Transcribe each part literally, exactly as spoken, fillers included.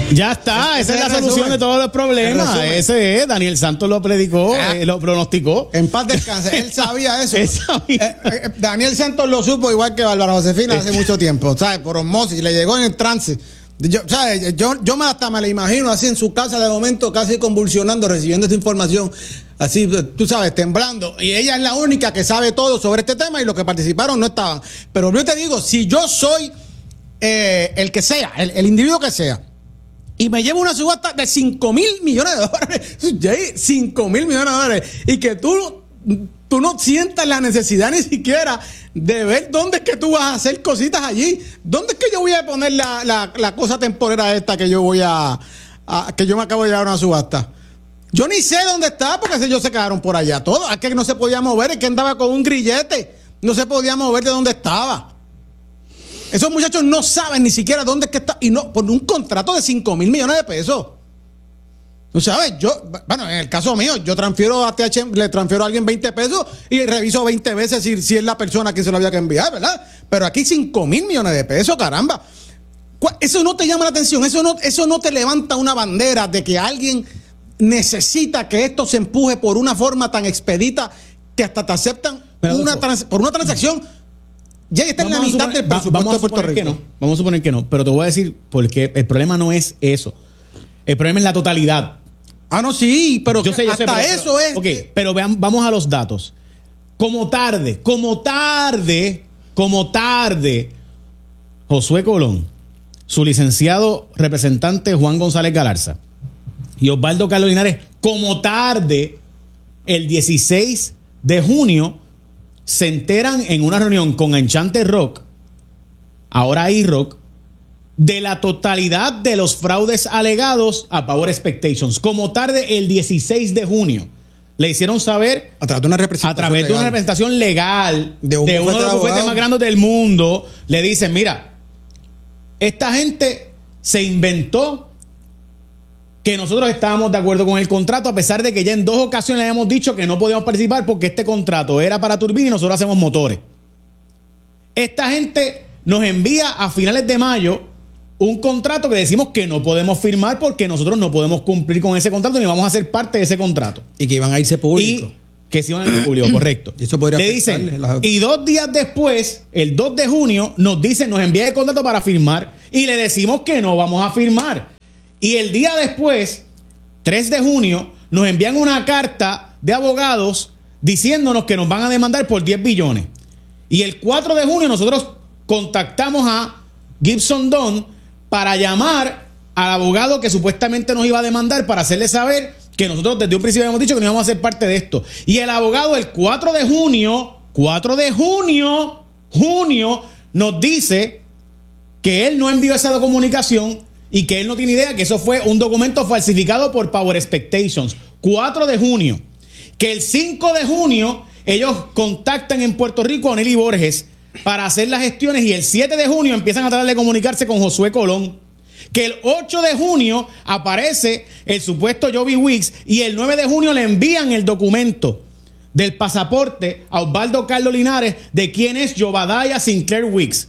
Ya está, esa es la solución de todos los problemas. Ese es, Daniel Santos lo predicó, ah, eh, lo pronosticó. En paz descanse, él sabía eso. Él sabía. Eh, eh, Daniel Santos lo supo igual que Bárbara Josefina hace mucho tiempo, ¿sabes? Por osmosis, le llegó en el trance. Yo, ¿sabes? yo, yo me hasta me la imagino así en su casa de momento, casi convulsionando, recibiendo esta información, así, tú sabes, temblando. Y ella es la única que sabe todo sobre este tema y los que participaron no estaban. Pero yo te digo, si yo soy eh, el que sea, el, el individuo que sea, y me llevo una subasta de cinco mil millones de dólares, cinco mil millones de dólares, y que tú, tú no sientas la necesidad ni siquiera de ver dónde es que tú vas a hacer cositas allí, dónde es que yo voy a poner la, la, la cosa temporera esta que yo voy a, a, que yo me acabo de llevar a una subasta. Yo ni sé dónde está, porque ellos se quedaron por allá todos, es que no se podía mover, es que andaba con un grillete, no se podía mover de donde estaba. Esos muchachos no saben ni siquiera dónde es que está. Y no, por un contrato de cinco mil millones de pesos. ¿Tú sabes? Yo, bueno, en el caso mío, yo transfiero a T H M, le transfiero a alguien veinte pesos y reviso veinte veces si, si es la persona que se lo había que enviar, ¿verdad? Pero aquí cinco mil millones de pesos, caramba. Eso no te llama la atención, eso no, eso no te levanta una bandera de que alguien necesita que esto se empuje por una forma tan expedita que hasta te aceptan una trans, por una transacción. Ya está en la mitad del presupuesto vamos a de Puerto Rico. Que no, vamos a suponer que no, pero te voy a decir porque el problema no es eso. El problema es la totalidad. Ah, no, sí, pero yo sé, yo hasta sé, pero, eso es. Ok, pero vean, vamos a los datos. Como tarde, como tarde, como tarde, Josué Colón, su licenciado representante Juan González Galarza y Osvaldo Carlos Linares, como tarde, el dieciséis de junio, se enteran en una reunión con Enchanted Rock, ahora iRock, de la totalidad de los fraudes alegados a Power Expectations. Como tarde, el dieciséis de junio, le hicieron saber a través de una representación, a través de una representación legal de, un de uno de los bufetes más grandes del mundo. Le dicen, mira, esta gente se inventó que nosotros estábamos de acuerdo con el contrato, a pesar de que ya en dos ocasiones le habíamos dicho que no podíamos participar porque este contrato era para turbina y nosotros hacemos motores. Esta gente nos envía a finales de mayo un contrato que decimos que no podemos firmar porque nosotros no podemos cumplir con ese contrato ni vamos a ser parte de ese contrato. Y que iban a irse público. Y que se iban a irse público, correcto. Y eso podría le dicen, la... y dos días después, el dos de junio, nos dicen, nos envía el contrato para firmar y le decimos que no vamos a firmar. Y el día después, tres de junio, nos envían una carta de abogados diciéndonos que nos van a demandar por diez billones. Y el cuatro de junio nosotros contactamos a Gibson Dunn para llamar al abogado que supuestamente nos iba a demandar para hacerle saber que nosotros desde un principio habíamos dicho que no íbamos a ser parte de esto. Y el abogado el cuatro de junio, cuatro de junio, junio, nos dice que él no envió esa comunicación y que él no tiene idea que eso fue un documento falsificado por Power Expectations. cuatro de junio. Que el cinco de junio ellos contactan en Puerto Rico a Nelly Borges para hacer las gestiones y el siete de junio empiezan a tratar de comunicarse con Josué Colón. Que el ocho de junio aparece el supuesto Joby Wicks y el nueve de junio le envían el documento del pasaporte a Osvaldo Carlos Linares de quién es Jobadiah Sinclair Wicks.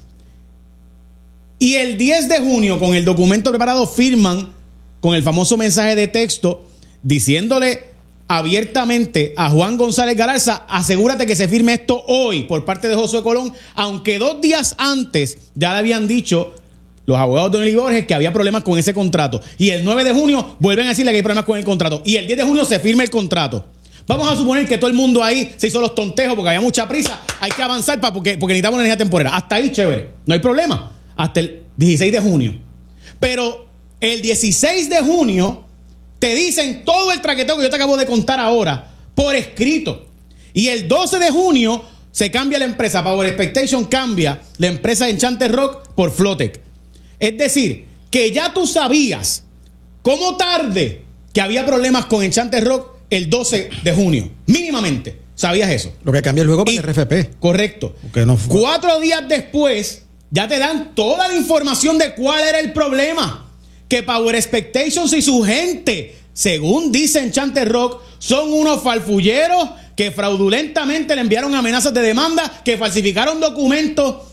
Y el diez de junio, con el documento preparado, firman con el famoso mensaje de texto diciéndole abiertamente a Juan González Galarza, asegúrate que se firme esto hoy por parte de Josué Colón, aunque dos días antes ya le habían dicho los abogados de Nelly Borges que había problemas con ese contrato. Y el nueve de junio vuelven a decirle que hay problemas con el contrato. Y el diez de junio se firma el contrato. Vamos a suponer que todo el mundo ahí se hizo los tontejos porque había mucha prisa. Hay que avanzar para porque, porque necesitamos una energía temporera. Hasta ahí, chévere. No hay problema. Hasta el dieciséis de junio. Pero el dieciséis de junio te dicen todo el traqueteo que yo te acabo de contar ahora por escrito. Y el doce de junio se cambia la empresa. Power Expectation cambia la empresa Enchanted Rock por Flotec. Es decir, que ya tú sabías cómo tarde que había problemas con Enchanted Rock el doce de junio. Mínimamente sabías eso. Lo que cambia luego para el R F P. Correcto. No fue. Cuatro días después ya te dan toda la información de cuál era el problema. Que Power Expectations y su gente, según dice Enchanted Rock, son unos farfulleros que fraudulentamente le enviaron amenazas de demanda, que falsificaron documentos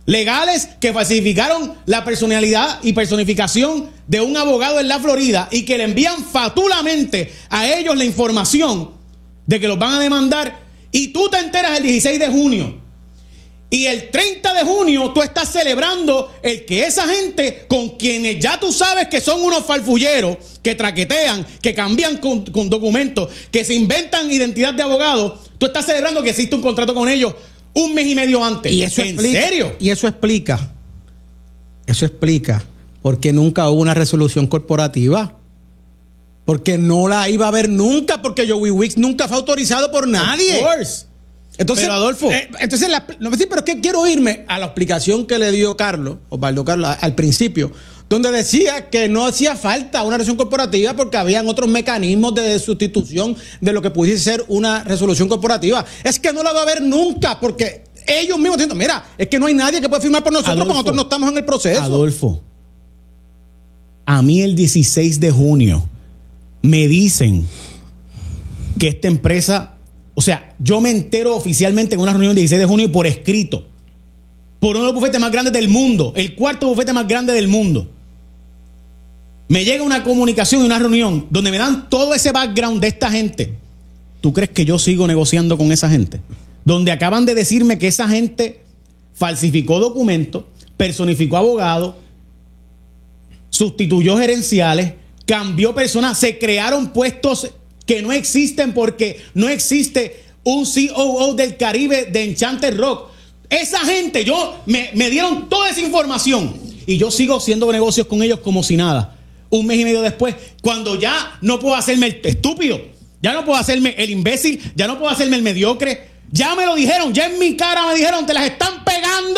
legales que falsificaron la personalidad y personificación de un abogado en la Florida y que le envían fatulamente a ellos la información de que los van a demandar, y tú te enteras el dieciséis de junio y el treinta de junio tú estás celebrando el que esa gente con quienes ya tú sabes que son unos farfulleros, que traquetean, que cambian con, con documentos, que se inventan identidad de abogado, tú estás celebrando que existe un contrato con ellos un mes y medio antes. Y eso ¿En explica, serio? Y eso explica, eso explica por qué nunca hubo una resolución corporativa. Porque no la iba a haber nunca, porque Joey Wicks nunca fue autorizado por nadie. Of course. Entonces, pero Adolfo, eh, entonces la, no me pero es que quiero irme a la explicación que le dio Carlos, Osvaldo Carlos, a- al principio, donde decía que no hacía falta una resolución corporativa porque habían otros mecanismos de sustitución de lo que pudiese ser una resolución corporativa. Es que no la va a haber nunca, porque ellos mismos dicen, mira, es que no hay nadie que pueda firmar por nosotros, Adolfo, porque nosotros no estamos en el proceso. Adolfo, a mí el dieciséis de junio me dicen que esta empresa, o sea, yo me entero oficialmente en una reunión el dieciséis de junio y por escrito, por uno de los bufetes más grandes del mundo, el cuarto bufete más grande del mundo. Me llega una comunicación y una reunión donde me dan todo ese background de esta gente. ¿Tú crees que yo sigo negociando con esa gente? Donde acaban de decirme que esa gente falsificó documentos, personificó abogados, sustituyó gerenciales, cambió personas, se crearon puestos que no existen porque no existe un C O O del Caribe de Enchanted Rock. Esa gente, yo me, me dieron toda esa información y yo sigo haciendo negocios con ellos como si nada. Un mes y medio después, cuando ya no puedo hacerme el estúpido, ya no puedo hacerme el imbécil, ya no puedo hacerme el mediocre, ya me lo dijeron, ya en mi cara me dijeron, te las están pegando.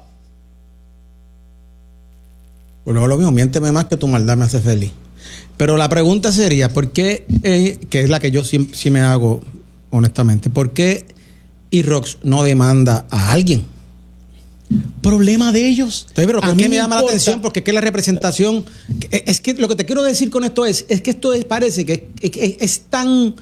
Bueno, lo mismo, miénteme más que tu maldad me hace feliz. Pero la pregunta sería, ¿por qué, eh, que es la que yo sí, sí me hago honestamente, ¿por qué E-Rocks no demanda a alguien? Problema de ellos. Entonces, pero A ¿por mí qué me me llama la importa. atención? Porque es que la representación, es que lo que te quiero decir con esto es, es que esto es- parece que es, es- es tan,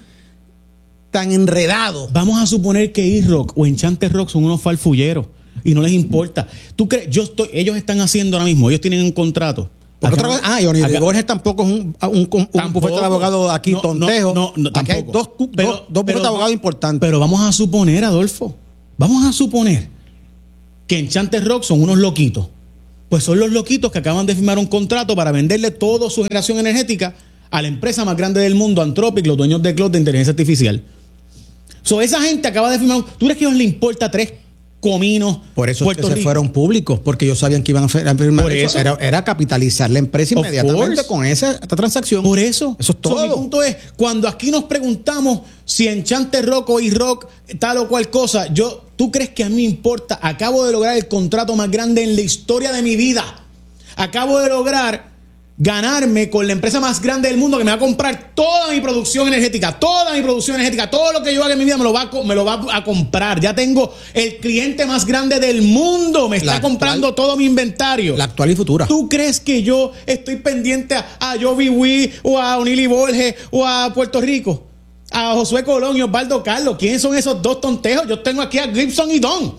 tan enredado. Vamos a suponer que E-Rock o Enchanted Rock son unos farfulleros y no les importa. ¿Tú crees? Yo estoy, ellos están haciendo ahora mismo, ellos tienen un contrato. Porque Acá- otra cosa, ah, y Oni acá- Borges tampoco es un, un, un, un Tampoco. bufete de abogados aquí No, tontejo. no, no, no, aquí hay tampoco. dos, dos, Pero- dos bufetes pero- de abogados importantes. Pero vamos a suponer, Adolfo, vamos a suponer que Enchanted Rock son unos loquitos. Pues son los loquitos que acaban de firmar un contrato para venderle toda su generación energética a la empresa más grande del mundo, Anthropic, los dueños de Cloud de inteligencia artificial. So, esa gente acaba de firmar un... ¿Tú crees que a ellos les importa tres cominos? Por eso es Puerto que se Rico? fueron públicos, porque ellos sabían que iban a fe- a firmar Por eso. eso. Era, era capitalizar la empresa Of inmediatamente course. con esa esta transacción. Por eso. Eso es So, todo. mi punto es, cuando aquí nos preguntamos si Enchanted Rock o E-Rock, tal o cual cosa, yo, ¿tú crees que a mí me importa? Acabo de lograr el contrato más grande en la historia de mi vida. Acabo de lograr ganarme con la empresa más grande del mundo que me va a comprar toda mi producción energética, toda mi producción energética, todo lo que yo haga en mi vida me lo va a, co- me lo va a comprar. Ya tengo el cliente más grande del mundo, me está La actual- comprando todo mi inventario. La actual y futura. ¿Tú crees que yo estoy pendiente a, a Jovi Wee o a Onili Borges o a Puerto Rico? A Josué Colón y Osvaldo Carlos. ¿Quiénes son esos dos tontejos? Yo tengo aquí a Gibson y Don.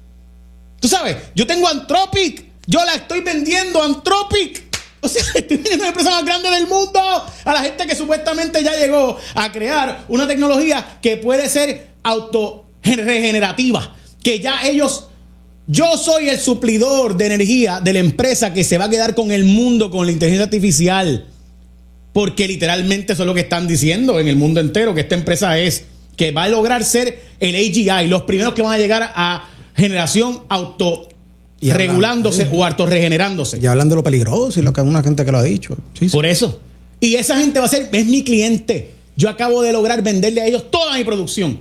Tú sabes, yo tengo Anthropic. Yo la estoy vendiendo a Anthropic. O sea, estoy vendiendo la empresa más grande del mundo a la gente que supuestamente ya llegó a crear una tecnología que puede ser autorregenerativa. Que ya ellos... Yo soy el suplidor de energía de la empresa que se va a quedar con el mundo, con la inteligencia artificial. Porque literalmente eso es lo que están diciendo en el mundo entero, que esta empresa es, que va a lograr ser el A G I, los primeros que van a llegar a generación auto Y hablan- regulándose o autorregenerándose. Ya hablando de lo peligroso y lo que hay una gente que lo ha dicho. Sí, sí. Por eso. Y esa gente va a ser, es mi cliente. Yo acabo de lograr venderle a ellos toda mi producción.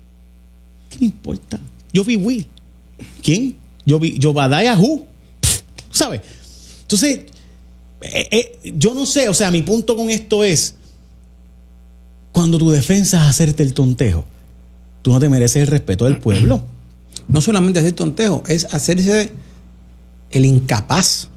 ¿Qué me importa? Yo vi Will. ¿Quién? Yo vi, yo Badaya Who. ¿Sabes? Entonces, eh, eh, yo no sé, o sea, mi punto con esto es, cuando tu defensa es hacerte el tontejo, tú no te mereces el respeto del pueblo. No solamente hacer tontejo, es hacerse el incapaz.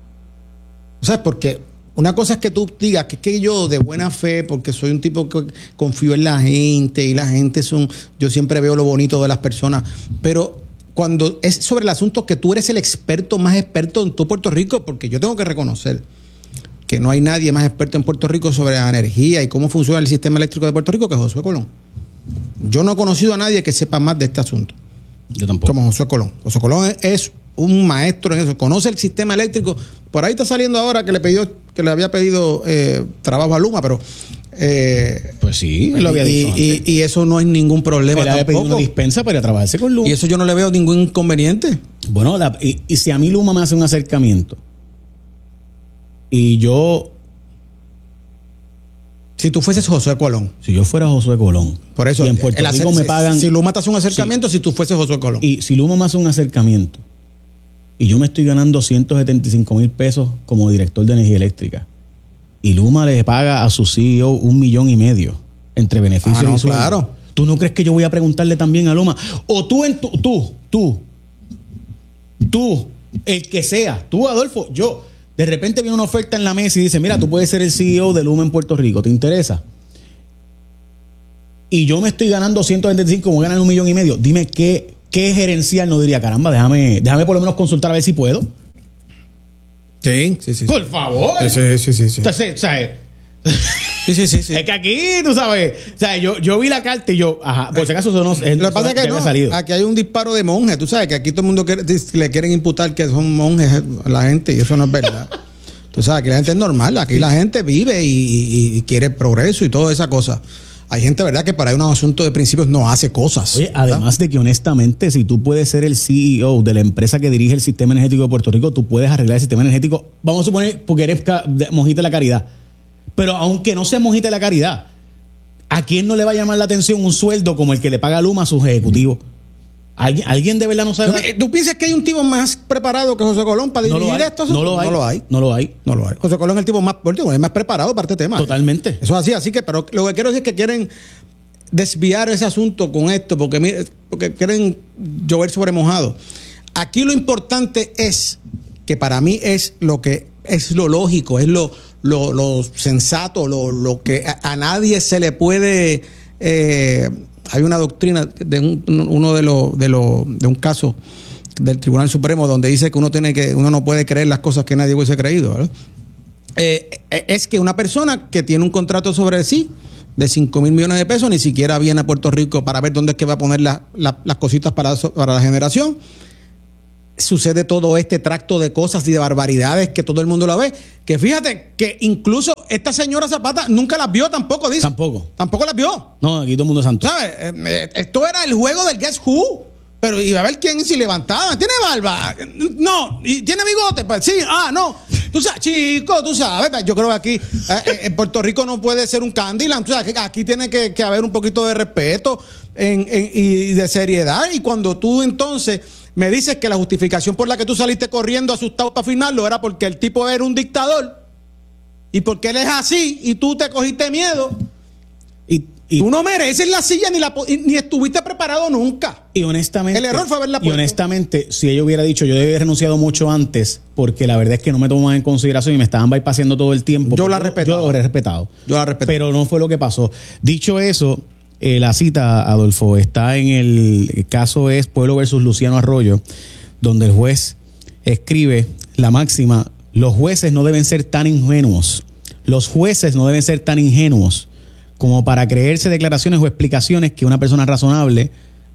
O sea, porque una cosa es que tú digas que es que yo de buena fe, porque soy un tipo que confío en la gente y la gente son, yo siempre veo lo bonito de las personas, pero cuando es sobre el asunto que tú eres el experto más experto en todo Puerto Rico, porque yo tengo que reconocer que no hay nadie más experto en Puerto Rico sobre la energía y cómo funciona el sistema eléctrico de Puerto Rico que Josué Colón. Yo no he conocido a nadie que sepa más de este asunto. Yo tampoco. Como Josué Colón. Josué Colón es, es un maestro en eso, conoce el sistema eléctrico. Por ahí está saliendo ahora que le pidió, que le había pedido eh, trabajo a Luma, pero eh, pues sí, lo había y, dicho y, antes. y eso no es ningún problema. Él le había pedido tampoco. una dispensa para ir a trabajarse con Luma. Y eso yo no le veo ningún inconveniente. Bueno, la, y, y si a mí Luma me hace un acercamiento y yo, Si tú fueses Josué Colón. si yo fuera Josué Colón, Por eso, y en Puerto el Rico hacer- me pagan, Si Luma te hace un acercamiento, si tú fueses Josué Colón. y si Luma me hace un acercamiento y yo me estoy ganando ciento setenta y cinco mil pesos como director de energía eléctrica y Luma le paga a su C E O un millón y medio entre beneficios Ah, no, y sueldo, claro. ¿tú no crees que yo voy a preguntarle también a Luma? O tú, en tu, tú, tú, tú, el que sea, tú, Adolfo, yo, de repente viene una oferta en la mesa y dice, mira, tú puedes ser el C E O de Luma en Puerto Rico, ¿te interesa? Y yo me estoy ganando ciento setenta y cinco como ganan un millón y medio. Dime qué, qué gerencial no diría, caramba, déjame, déjame por lo menos consultar a ver si puedo. Sí, sí, sí. Por favor. Sí, sí, sí, sí. Entonces, ¿sabes? Sí, sí, sí, sí. Es que aquí, tú sabes, o sea, yo, yo vi la carta y yo, ajá, por si acaso eso no es. Lo que pasa es que ya no, había salido. aquí hay un disparo de monjes. Tú sabes que aquí todo el mundo quiere- le quieren imputar que son monjes a la gente y eso no es verdad. Tú sabes, aquí la gente es normal. Aquí la gente vive y, y- y quiere progreso y toda esa cosa. Hay gente, ¿verdad?, que para un asunto de principios no hace cosas. Oye, ¿verdad? además de que honestamente, si tú puedes ser el C E O de la empresa que dirige el sistema energético de Puerto Rico, tú puedes arreglar el sistema energético, vamos a suponer, porque eres ca- de- monjita de la caridad. Pero aunque no sea monjita de la caridad, ¿a quién no le va a llamar la atención un sueldo como el que le paga Luma a sus ejecutivos? ¿Alguien, alguien de verdad no sabe? ¿Tú piensas que hay un tipo más preparado que José Colón para No dirigir lo hay. esto? No lo hay. No lo hay. No lo hay. No lo hay. José Colón es el tipo más, bueno, es más preparado para este tema. Totalmente. Eso es así, así que, pero lo que quiero decir es que quieren desviar ese asunto con esto, porque, mire, porque quieren llover sobre mojado. Aquí lo importante es que para mí es lo que es lo lógico, es lo, lo, lo sensato, lo, lo que a, a nadie se le puede. Eh, hay una doctrina de un, uno de los de los de un caso del Tribunal Supremo donde dice que uno tiene que uno no puede creer las cosas que nadie hubiese creído, ¿verdad? Eh, es que una persona que tiene un contrato sobre sí de cinco mil millones de pesos ni siquiera viene a Puerto Rico para ver dónde es que va a poner la, la, las cositas para, para la generación. Sucede todo este tracto de cosas y de barbaridades que todo el mundo la ve. Que fíjate que incluso esta señora Zapata nunca las vio tampoco, dice. Tampoco. Tampoco las vio. No, aquí todo el mundo es santo. ¿Sabes? Eh, eh, Esto era el juego del Guess Who. Pero iba a ver quién si levantaba. ¿Tiene barba? No. ¿Y tiene bigote? Pues sí. Ah, no. Tú sabes, chico, tú sabes. Yo creo que aquí eh, en Puerto Rico no puede ser un Candyland. Tú sabes que aquí tiene que, que haber un poquito de respeto en, en, y de seriedad. Y cuando tú entonces me dices que la justificación por la que tú saliste corriendo asustado para firmarlo era porque el tipo era un dictador y porque él es así y tú te cogiste miedo. Y, y, Tú no mereces la silla ni, la, ni estuviste preparado nunca. y honestamente. El error fue haberla Y puesto. honestamente, si ella hubiera dicho, yo debí haber renunciado mucho antes, porque la verdad es que no me tomaban en consideración y me estaban bypassando todo el tiempo. Yo la Yo- respetaba. Yo lo habré respetado. Yo la respeto. Pero no fue lo que pasó. Dicho eso, eh, la cita, Adolfo, está en el, el caso es Pueblo versus Luciano Arroyo, donde el juez escribe la máxima: los jueces no deben ser tan ingenuos. Los jueces no deben ser tan ingenuos como para creerse declaraciones o explicaciones que una persona razonable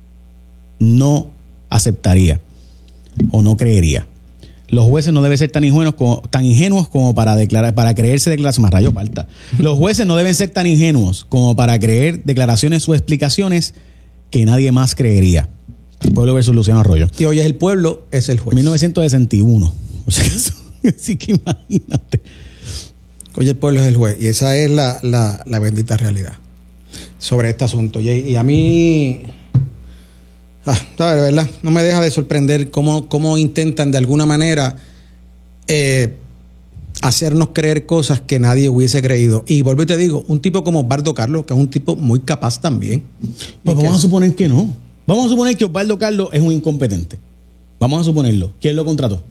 no aceptaría o no creería. Los jueces no deben ser tan ingenuos como, tan ingenuos como para declarar, para creerse declaraciones. Más rayo falta. Los jueces no deben ser tan ingenuos como para creer declaraciones o explicaciones que nadie más creería. Pueblo versus Luciano Arroyo. Y hoy es el pueblo, es el juez. mil novecientos sesenta y uno. O sea, así que imagínate. Hoy el pueblo es el juez. Y esa es la, la, la bendita realidad sobre este asunto. Y, y a mí, ah, ¿sabes? De verdad, no me deja de sorprender cómo, cómo intentan de alguna manera eh, hacernos creer cosas que nadie hubiese creído. Y vuelvo y te digo, un tipo como Osvaldo Carlos, que es un tipo muy capaz también. Pues vamos a suponer que no. Vamos a suponer que Osvaldo Carlos es un incompetente. Vamos a suponerlo. ¿Quién lo contrató?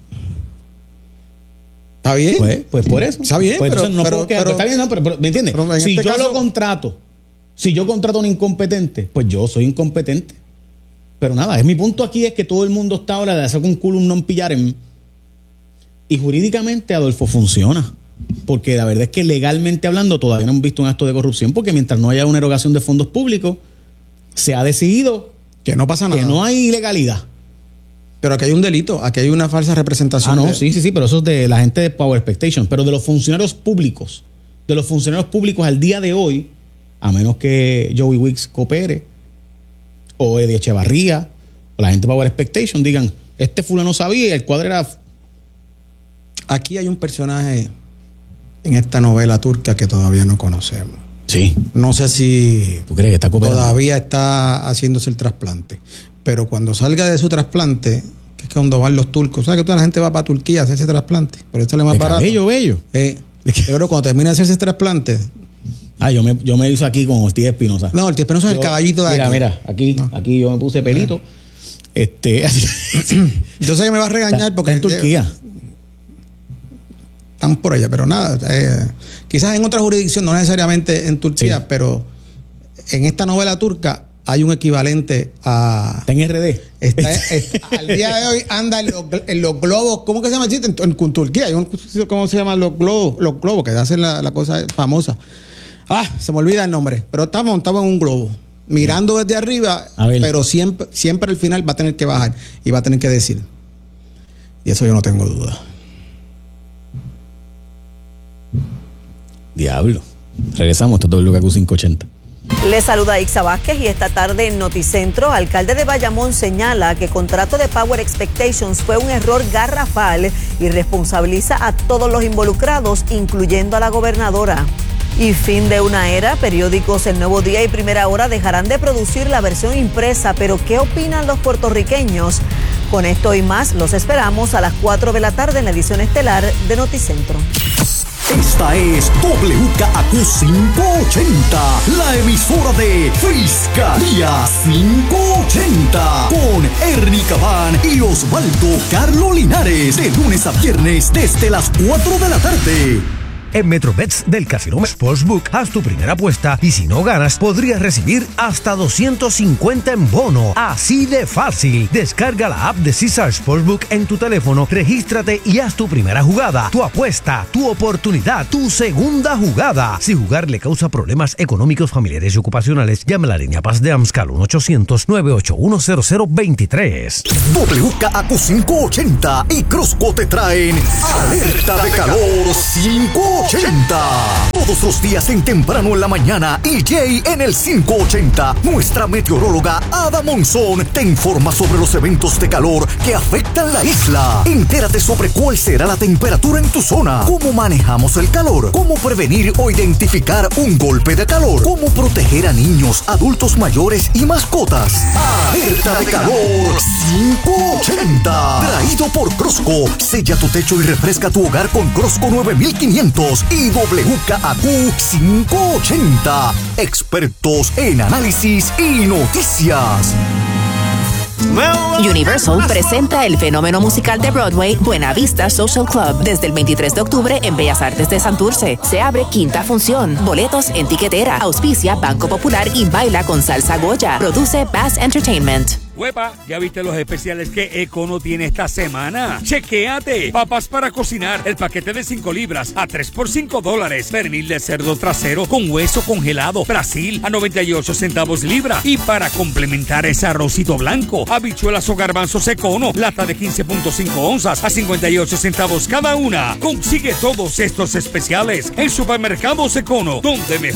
¿Está bien? Pues, pues por eso. Está bien, Pues pero- entonces no pero- puedo quedar- pero- está bien, no, pero, pero, ¿me entiendes? pero en Si este yo caso- lo contrato, si yo contrato a un incompetente, pues yo soy incompetente. Pero nada, es mi punto aquí es que todo el mundo está ahora de hacer un culum non pillarem. Y jurídicamente, Adolfo, funciona. Porque la verdad es que legalmente hablando todavía no hemos visto un acto de corrupción, porque mientras no haya una erogación de fondos públicos, se ha decidido que no pasa nada. Que no hay ilegalidad. Pero aquí hay un delito, aquí hay una falsa representación. Ah, no, de... sí, sí, sí, pero eso es de la gente de Power Expectations. Pero de los funcionarios públicos, de los funcionarios públicos al día de hoy, a menos que Joey Wicks coopere, o Eddie Echevarría, o la gente de Power Expectations digan, este fulano sabía y el cuadro era... Aquí hay un personaje en esta novela turca que todavía no conocemos. Sí. No sé si ¿tú crees que está cooperando? Todavía está haciéndose el trasplante. Pero cuando salga de su trasplante, que es cuando van los turcos, ¿sabes que toda la gente va para Turquía a hacerse trasplante? Por eso le más barato. Bello, bello. Eh, pero cuando termine de hacerse ese trasplante. Ah, yo me, yo me hice aquí con Ortiz Espinosa. No, Ortiz Espinosa es el caballito de mira, aquí. Mira, aquí, no. aquí yo me puse pelito. Este, yo sé que me va a regañar está, porque. Está en Turquía. Están por allá, pero nada. Eh, quizás en otra jurisdicción, no necesariamente en Turquía, sí. Pero en esta novela turca hay un equivalente a... Está en R D. Está, está, al día de hoy anda en los, en los globos. ¿Cómo que se llama el chiste? En, en, en Turquía hay un... ¿Cómo se llaman los globos? Los globos que hacen la, la cosa famosa. Ah, se me olvida el nombre. Pero está montado en un globo. Mirando desde arriba, pero siempre, siempre al final va a tener que bajar y va a tener que decir. Y eso yo no tengo duda. Diablo. Regresamos, esto es W K Q quinientos ochenta. Les saluda Ixa Vázquez y esta tarde en Noticentro, alcalde de Bayamón señala que el contrato de Power Expectations fue un error garrafal y responsabiliza a todos los involucrados, incluyendo a la gobernadora. Y fin de una era, periódicos El Nuevo Día y Primera Hora dejarán de producir la versión impresa, pero ¿qué opinan los puertorriqueños? Con esto y más, los esperamos a las cuatro de la tarde en la edición estelar de Noticentro. Esta es W K Q quinientos ochenta, la emisora de Fiscalía quinientos ochenta, con Ernie Cabán y Osvaldo Carlo Linares, de lunes a viernes desde las cuatro de la tarde. En MetroBets del Casino Sportsbook, haz tu primera apuesta y si no ganas, podrías recibir hasta doscientos cincuenta en bono. Así de fácil. Descarga la app de Caesar Sportsbook en tu teléfono, regístrate y haz tu primera jugada. Tu apuesta, tu oportunidad, tu segunda jugada. Si jugar le causa problemas económicos, familiares y ocupacionales, llame a la línea Paz de AMSCA al uno ochocientos, nueve ocho uno, cero cero dos tres. W K Q quinientos ochenta y Crosco te traen Alerta de Calor quinientos ochenta. Todos los días en temprano en la mañana, E J en el quinientos ochenta. Nuestra meteoróloga Ada Monzón te informa sobre los eventos de calor que afectan la isla. Entérate sobre cuál será la temperatura en tu zona, cómo manejamos el calor, cómo prevenir o identificar un golpe de calor, cómo proteger a niños, adultos mayores y mascotas. Alerta de Calor quinientos ochenta. Traído por Crosco. Sella tu techo y refresca tu hogar con Crosco nueve mil quinientos y W K Q quinientos ochenta. Expertos en análisis y noticias. Universal presenta el fenómeno musical de Broadway Buena Vista Social Club desde el veintitrés de octubre en Bellas Artes de Santurce. Se abre quinta función. Boletos en tiquetera. Auspicia Banco Popular y Baila con Salsa Goya. Produce Bass Entertainment. Huepa, ¿ya viste los especiales que Econo tiene esta semana? ¡Chequéate! Papas para cocinar, el paquete de cinco libras a tres por cinco dólares. Pernil de cerdo trasero con hueso congelado, Brasil a noventa y ocho centavos libra. Y para complementar ese arrocito blanco, habichuelas o garbanzos Econo, lata de quince punto cinco onzas a cincuenta y ocho centavos cada una. Consigue todos estos especiales en Supermercados Econo, donde mejor